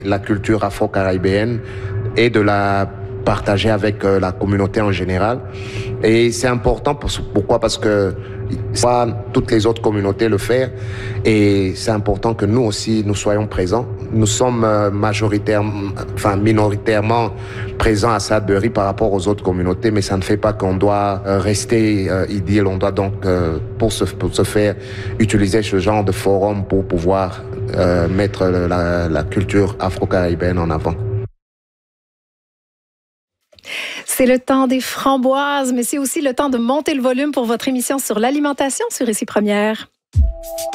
la culture afro-caribéenne et de la partager avec la communauté en général. Et c'est important, pourquoi? Parce que soit toutes les autres communautés le faire, et c'est important que nous aussi, nous soyons présents. Nous sommes minoritairement présents à Sudbury par rapport aux autres communautés, mais ça ne fait pas qu'on doit rester idylle. On doit donc, pour se faire, utiliser ce genre de forum pour pouvoir mettre la culture afro-caribéenne en avant. C'est le temps des framboises, mais c'est aussi le temps de monter le volume pour votre émission sur l'alimentation sur Ici Première.